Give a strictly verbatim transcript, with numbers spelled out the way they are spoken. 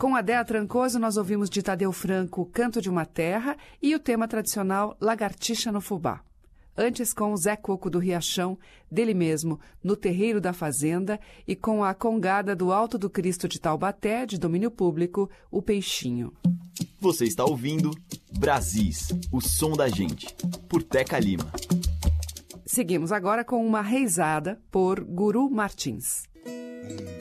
Com a Dea Trancoso, nós ouvimos de Tadeu Franco Canto de uma Terra e o tema tradicional Lagartixa no Fubá. Antes com o Zé Coco do Riachão, dele mesmo, No Terreiro da Fazenda, e com a congada do Alto do Cristo de Taubaté, de domínio público, O Peixinho. Você está ouvindo Brasis, o som da gente, por Teca Lima. Seguimos agora com uma reisada por Guru Martins. Hum.